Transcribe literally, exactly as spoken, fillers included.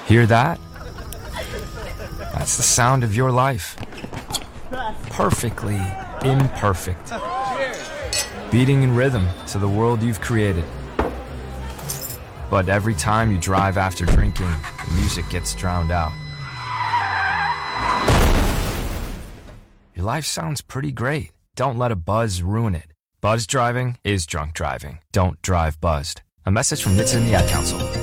Hear that? That's the sound of your life. Perfectly imperfect. Beating in rhythm to the world you've created. But every time you drive after drinking, the music gets drowned out. Your life sounds pretty great. Don't let a buzz ruin it. Buzz driving is drunk driving. Don't drive buzzed. A message from Nits and the Ad Council.